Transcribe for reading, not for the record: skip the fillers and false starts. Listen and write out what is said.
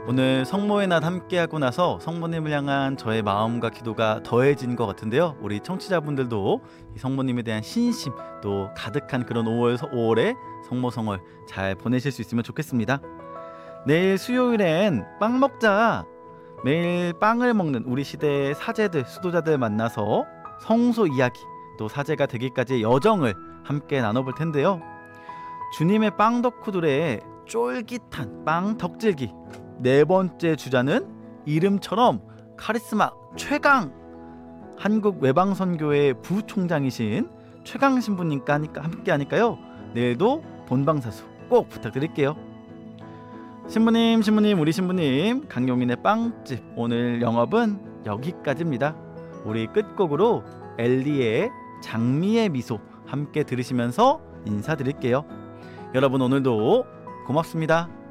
오늘 성모의 날 함께하고 나서 성모님을 향한 저의 마음과 기도가 더해진 것 같은데요. 우리 청취자분들도 이 성모님에 대한 신심 또 가득한 그런 5월에 성모성월 잘 보내실 수 있으면 좋겠습니다. 내일 수요일엔 빵 먹자. 매일 빵을 먹는 우리 시대의 사제들, 수도자들 만나서 성소 이야기 또 사제가 되기까지의 여정을 함께 나눠볼 텐데요. 주님의 빵 덕후들의 쫄깃한 빵 덕질기 네 번째 주자는 이름처럼 카리스마 최강 한국 외방선교회 부총장이신 최강 신부님과 함께 하니까요. 내일도 본방사수 꼭 부탁드릴게요. 신부님 우리 신부님 강용인의 빵집 오늘 영업은 여기까지입니다. 우리 끝곡으로 엘리의 장미의 미소 함께 들으시면서 인사드릴게요. 여러분 오늘도 고맙습니다.